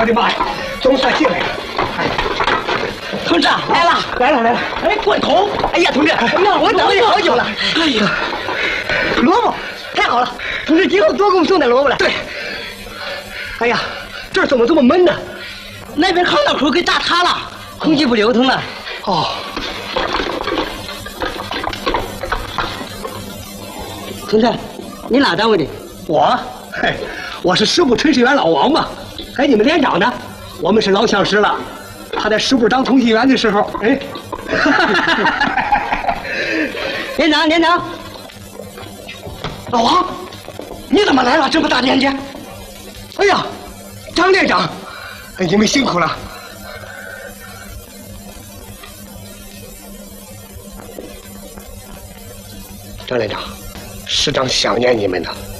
我的妈呀，总算进来了！哎， 同志来了， 来了！ 哎，罐头！哎呀，同志，哎呀，我等你好久了。哎呀，萝卜，太好了！同志今后多给我们送点萝卜来。 对。哎呀，这儿怎么这么闷呢？ 那边炕道口给炸塌了，空气不流通了。 哦。 同志，你哪单位的？ 我，嘿，我是师部炊事员老王嘛。哎，你们连长呢？我们是老相识了。他在师部当通信员的时候，哎， 连长， 老王，你怎么来了？这么大年纪？哎呀，张连长，哎，你们辛苦了。张连长，师长想念你们呢。